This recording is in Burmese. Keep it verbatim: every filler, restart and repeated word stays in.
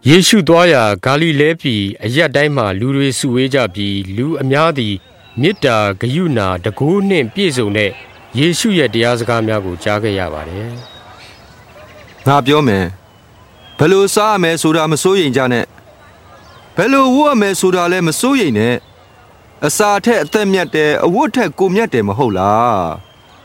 ယေရှုသွားရာဂါလိလဲပြည်အရပ်တိုင်းမှာလူတွေစုဝေးကြပြီးလူအများသည်မေတ္တာဂရုဏာတကိုးနှင့်ပြည့်စုံတဲ့ယေရှုရဲ့တရားစကားများကိုကြားခဲ့ရပါတယ်။ငါပြောမယ်ဘယ်လိုစားရမယ်ဆိုတာမစိုးရိမ်ကြနဲ့ဘယ်လိုဝတ်ရမယ်ဆိုတာလည်းမစိုးရိမ်နဲ့အစာထက်အသက်မြတ်တယ်အဝတ်ထက်ကိုမြတ်တယ်မဟုတ်လား